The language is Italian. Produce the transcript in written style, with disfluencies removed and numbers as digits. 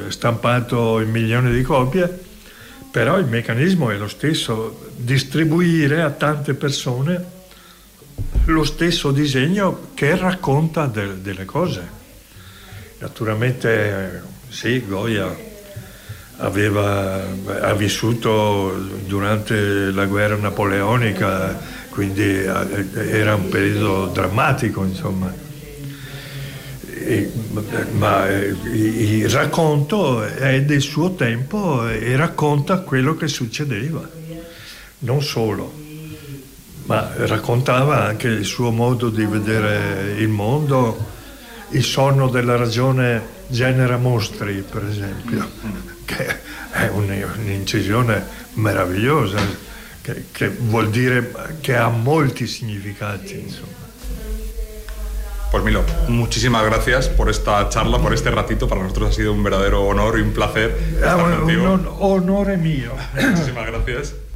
stampato in milioni di copie, però il meccanismo è lo stesso: distribuire a tante persone lo stesso disegno che racconta delle cose. Naturalmente sì, Goya ha vissuto durante la guerra napoleonica, quindi era un periodo drammatico, insomma. Ma il racconto è del suo tempo e racconta quello che succedeva, non solo, ma raccontava anche il suo modo di vedere il mondo. Il sonno della ragione genera mostri, per esempio, che è un'incisione meravigliosa, che vuol dire che ha molti significati, insomma. Pues Milo, muchísimas gracias por esta charla, por este ratito. Para nosotros ha sido un verdadero honor y un placer estar contigo. Un honore mio. Muchísimas gracias.